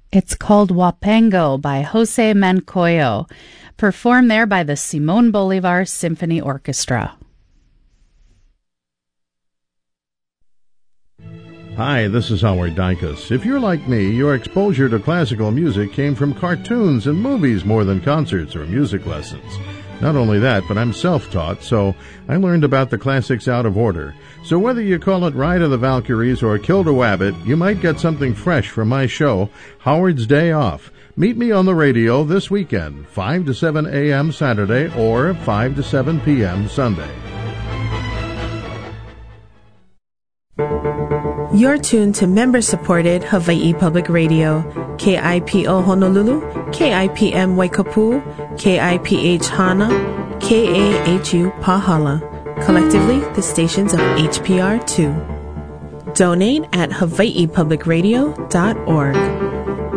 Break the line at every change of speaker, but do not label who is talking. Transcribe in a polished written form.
It's called Wapango by Jose Mancoyo, performed there by the Simón Bolívar Symphony Orchestra.
Hi, this is Howard Dicus. If you're like me, your exposure to classical music came from cartoons and movies more than concerts or music lessons. Not only that, but I'm self-taught, so I learned about the classics out of order. So whether you call it Ride of the Valkyries or Kill the Wabbit, you might get something fresh from my show, Howard's Day Off. Meet me on the radio this weekend, 5 to 7 a.m. Saturday or 5 to 7 p.m. Sunday.
You're tuned to member-supported Hawaii Public Radio, KIPO Honolulu, KIPM Waikapu, KIPH Hana, KAHU Pahala, collectively the stations of HPR2. Donate at hawaiipublicradio.org.